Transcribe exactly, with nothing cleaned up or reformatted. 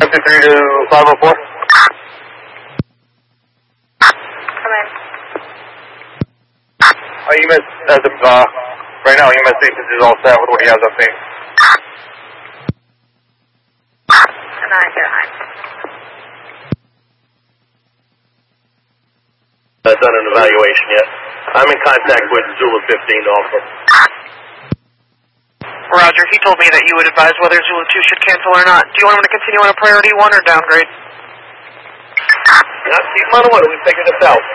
two three to five oh four. Come in. Uh, E M S, as of, uh, right now, E M S status is all set with what he has up there. And I hear I. Not done an evaluation yet. I'm in contact with Zulu fifteen also. Roger, he told me that you would advise whether Zulu two should cancel or not. Do you want him to continue on a priority one or downgrade? Not, keep him on the one, we figured this out.